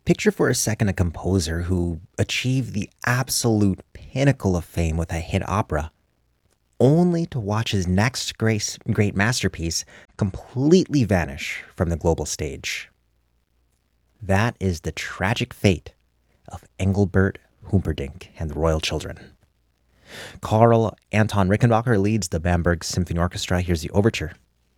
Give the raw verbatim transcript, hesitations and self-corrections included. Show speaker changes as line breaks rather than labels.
Picture for a second a composer who achieved the absolute pinnacle of fame with a hit opera, only to watch his next great, great masterpiece completely vanish from the global stage. That is the tragic fate of Engelbert Humperdinck and the Royal Children. Karl Anton Rickenbacker leads the Bamberg Symphony Orchestra. Here's the overture.